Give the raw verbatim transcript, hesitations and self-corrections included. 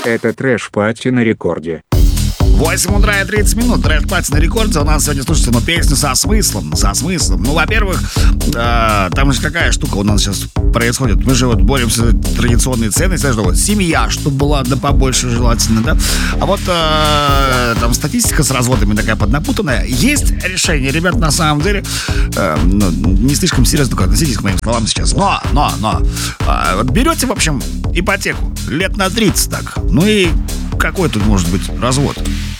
Это трэш-пати на рекорде. восемь утра и тридцать минут. Трэш-пати на рекорде. У нас сегодня, слушайте, ну, песню со смыслом. Со смыслом. Ну, во-первых, э, там же какая штука у нас сейчас происходит. Мы же вот боремся за традиционные ценности. Что вот семья, чтобы была да побольше желательно, да. А вот э, там статистика с разводами такая поднапутанная. Есть решение, ребят, на самом деле. Э, ну, не слишком серьезно только относитесь к моим словам сейчас. Но, но, но. Э, вот берете, в общем, ипотеку лет на тридцать так. Ну и какой тут может быть развод?